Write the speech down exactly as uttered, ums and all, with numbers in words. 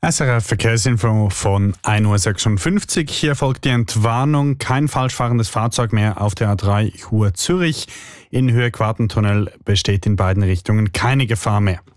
S R F Verkehrsinfo von ein Uhr sechsundfünfzig. Hier folgt die Entwarnung. Kein falsch fahrendes Fahrzeug mehr auf der A drei Chur Zürich. In Höhe Quartentunnel besteht in beiden Richtungen keine Gefahr mehr.